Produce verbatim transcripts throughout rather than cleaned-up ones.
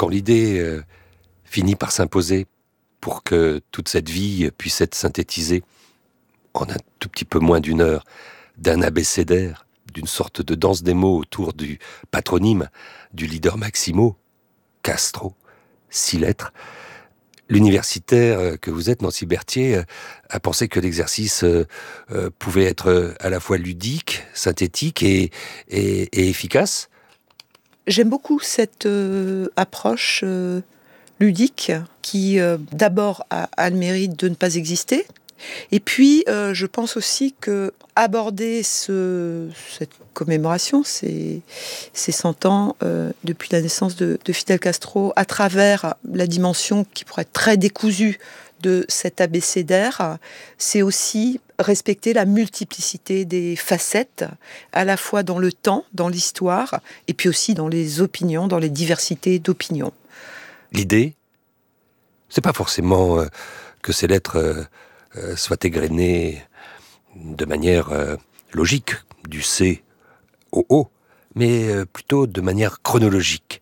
quand l'idée euh, finit par s'imposer pour que toute cette vie puisse être synthétisée en un tout petit peu moins d'une heure, d'un abécédaire, d'une sorte de danse des mots autour du patronyme du leader Maximo, Castro, six lettres, l'universitaire que vous êtes, Nancy Berthier, a pensé que l'exercice euh, euh, pouvait être à la fois ludique, synthétique et, et, et efficace. J'aime beaucoup cette euh, approche euh, ludique qui, euh, d'abord, a, a le mérite de ne pas exister. Et puis, euh, je pense aussi que aborder ce, cette commémoration, ces, ces cent ans euh, depuis la naissance de, de Fidel Castro, à travers la dimension qui pourrait être très décousue de cet abécédaire, c'est aussi respecter la multiplicité des facettes, à la fois dans le temps, dans l'histoire, et puis aussi dans les opinions, dans les diversités d'opinions. L'idée, c'est pas forcément euh, que ces lettres euh, euh, soient égrenées de manière euh, logique, du C au O, mais euh, plutôt de manière chronologique.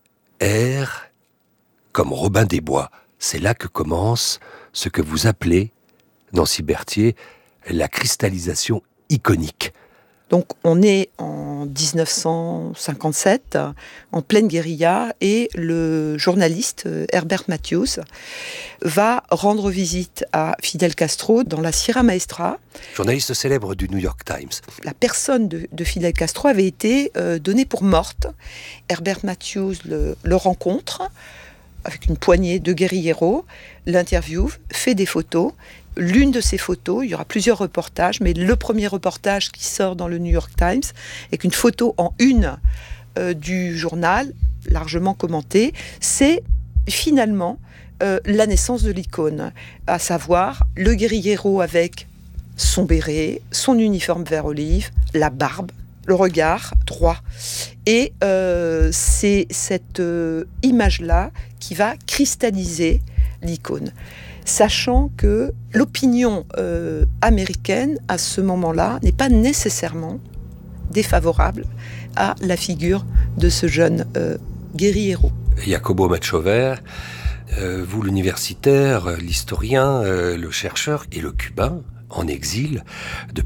R comme Robin des Bois. C'est là que commence ce que vous appelez, Nancy Berthier, la cristallisation iconique. Donc on est en dix-neuf cent cinquante-sept, en pleine guérilla, et le journaliste Herbert Matthews va rendre visite à Fidel Castro dans la Sierra Maestra. Journaliste célèbre du New York Times. La personne de, de Fidel Castro avait été euh, donnée pour morte. Herbert Matthews le, le rencontre avec une poignée de guérilleros, l'interview, fait des photos. L'une de ces photos, il y aura plusieurs reportages, mais le premier reportage qui sort dans le New York Times est une photo en une euh, du journal, largement commentée, c'est finalement euh, la naissance de l'icône, à savoir le guérillero avec son béret, son uniforme vert olive, la barbe, le regard droit. Et euh, c'est cette euh, image-là qui va cristalliser l'icône. Sachant que l'opinion euh, américaine, à ce moment-là, n'est pas nécessairement défavorable à la figure de ce jeune euh, guérillero. Jacobo Machover, euh, vous l'universitaire, l'historien, euh, le chercheur et le cubain, en exil, depuis